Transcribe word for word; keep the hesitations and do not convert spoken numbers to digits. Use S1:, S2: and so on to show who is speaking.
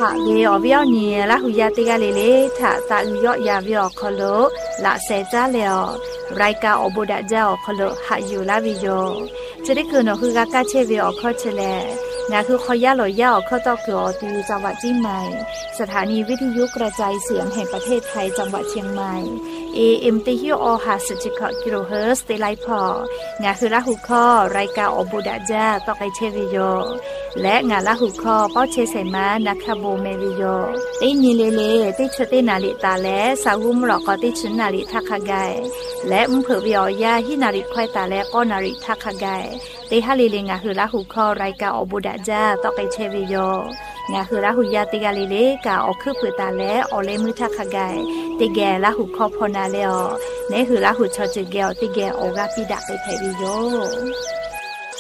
S1: ะเวอวิอนีละหุยาติกาเลเลทะตาอุยอยาวิอคโลละเซจาเลอรายกาอบุดะเจ้าคโลหะอยู่ลาวิโยจะได้คือนคือกากาเชวิอคเชเลงาคือคอยาลอยาเข้าตอกเกอตีจังหวัดจีนใหม่สถานีวิทยุกระจายเสียงแห่งประเทศไทยจังหวัดเชียงใหม่ เอ เอ็ม ตี ยู โอ ห้าสิบเจ็ด กิโลเฮิรตซ์ได้ไลพองาคือละหุข้อรายการอบุดะเจ้าตอกไอเชวิโยและงานละหุข้อเป้าเชเซมานักขโบเมวิโยได้นีเลเลได้ชดนาลิตาและสาวุมหลอกก็ได้ชนนาลิทักขกายและมเผอวิอยาฮินาริควายตาและก็นาริทักขกายได้ฮาเลเลงาคือละหุข้อรายการอบุดะเจ้าตอกไอเชวิโยงาคือละหุยาติกาเลเลกาออกคือเปตาและออเลมือทักขกายติแกละหุข้อพอนาเลอในคือละหุชอจิเกลติแกโอกาปิดะไปเทวิโย